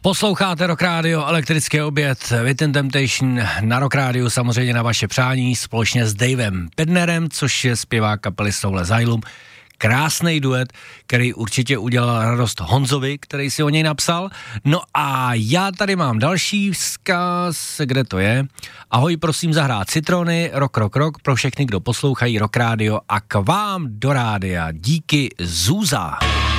Posloucháte Rock Radio, elektrický oběd, Within Temptation na Rock Radio, samozřejmě na vaše přání, společně s Davem Pednerem, což je zpěvák kapely Soul Asylum. Krásný duet, který určitě udělal radost Honzovi, který si o něj napsal. No a já tady mám další vzkaz, kde to je. Ahoj, prosím zahrát Citrony, rock pro všechny, kdo poslouchají Rock Radio a k vám do rádia. Díky, Zúza.